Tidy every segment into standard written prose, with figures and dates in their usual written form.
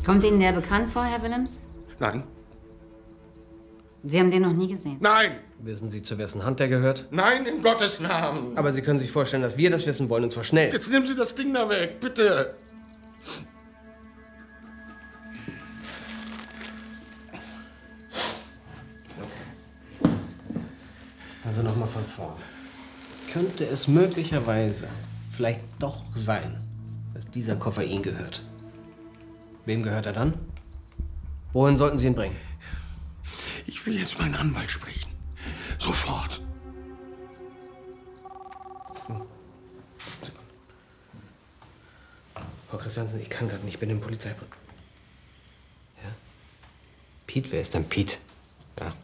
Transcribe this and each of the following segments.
Kommt Ihnen der bekannt vor, Herr Willems? Nein. Sie haben den noch nie gesehen? Nein! Wissen Sie, zu wessen Hand der gehört? Nein, in Gottes Namen! Aber Sie können sich vorstellen, dass wir das wissen wollen, und zwar schnell. Jetzt nehmen Sie das Ding da weg, bitte! Also nochmal von vorn. Könnte es möglicherweise vielleicht doch sein, dass dieser Koffer Ihnen gehört? Wem gehört er dann? Wohin sollten Sie ihn bringen? Ich will jetzt meinen Anwalt sprechen. Sofort. Frau Christiansen, ich kann gerade nicht, ich bin im Polizeibüro. Ja? Piet, wer ist denn Piet? Ja.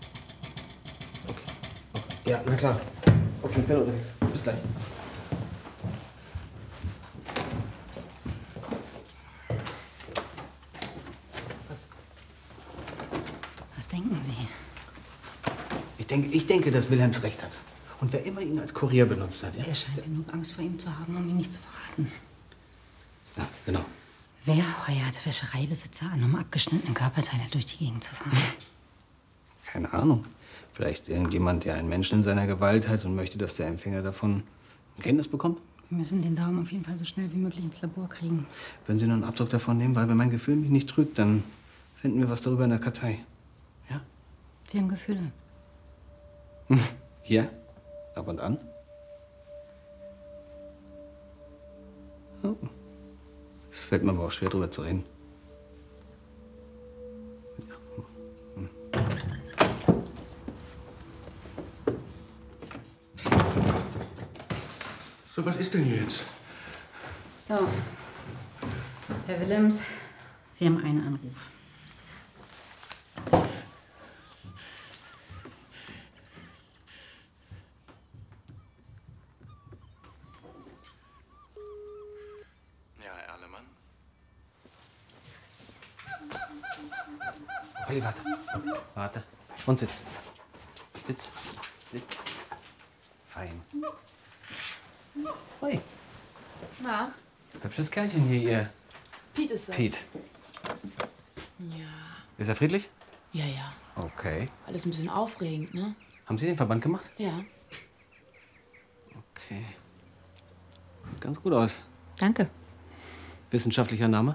Okay. Ja, na klar. Okay, ich bin unterwegs. Bis gleich. Was denken Sie? Ich denke, dass Wilhelms recht hat. Und wer immer ihn als Kurier benutzt hat, ja? Er scheint genug Angst vor ihm zu haben, um ihn nicht zu verraten. Ja, genau. Wer heuert Wäschereibesitzer an, um abgeschnittene Körperteile durch die Gegend zu fahren? Keine Ahnung. Vielleicht irgendjemand, der einen Menschen in seiner Gewalt hat und möchte, dass der Empfänger davon Kenntnis bekommt? Wir müssen den Daumen auf jeden Fall so schnell wie möglich ins Labor kriegen. Wenn Sie nur einen Abdruck davon nehmen, weil wenn mein Gefühl mich nicht trügt, dann finden wir was darüber in der Kartei. Ja? Sie haben Gefühle. Ja? Ab und an? Oh. Es fällt mir aber auch schwer, drüber zu reden. So, was ist denn jetzt? So, Herr Willems, Sie haben einen Anruf. Ja, Herr Erlemann. Olli, warte. Warte. Und sitz. Sitz. Sitz. Fein. Ui. Na, Hübsches Kerlchen hier, ihr. Piet ist das. Piet. Ja. Ist er friedlich? Ja, ja. Okay. Alles ein bisschen aufregend, ne? Haben Sie den Verband gemacht? Ja. Okay. Sieht ganz gut aus. Danke. Wissenschaftlicher Name?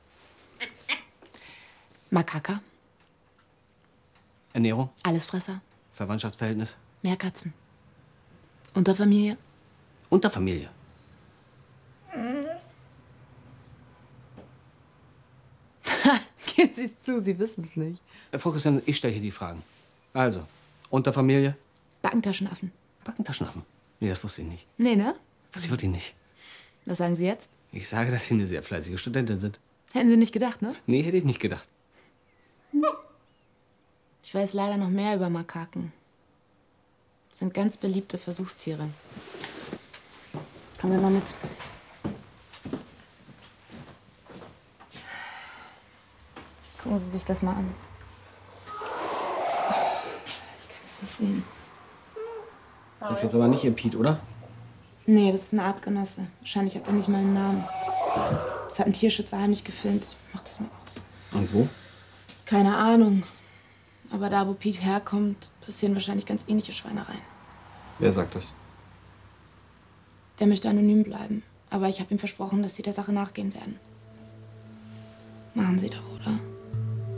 Makaka. Ernährung? Allesfresser. Verwandtschaftsverhältnis? Meerkatzen. Unterfamilie. Unterfamilie? Geben Sie es zu, Sie wissen es nicht. Frau Christian, ich stelle hier die Fragen. Also, Unterfamilie? Backentaschenaffen. Backentaschenaffen? Nee, das wusste ich nicht. Nee, ne? Was ich wirklich nicht. Was sagen Sie jetzt? Ich sage, dass Sie eine sehr fleißige Studentin sind. Hätten Sie nicht gedacht, ne? Nee, hätte ich nicht gedacht. Ich weiß leider noch mehr über Makaken. Sind ganz beliebte Versuchstiere. Kommen wir mal mit. Gucken Sie sich das mal an. Ich kann es nicht sehen. Das ist jetzt aber nicht Ihr Piet, oder? Nee, das ist eine Artgenosse. Wahrscheinlich hat er nicht mal einen Namen. Das hat ein Tierschützer heimlich gefilmt. Ich mach das mal aus. Und wo? Keine Ahnung. Aber da, wo Piet herkommt, passieren wahrscheinlich ganz ähnliche Schweinereien. Wer sagt das? Der möchte anonym bleiben. Aber ich habe ihm versprochen, dass Sie der Sache nachgehen werden. Machen Sie doch, oder?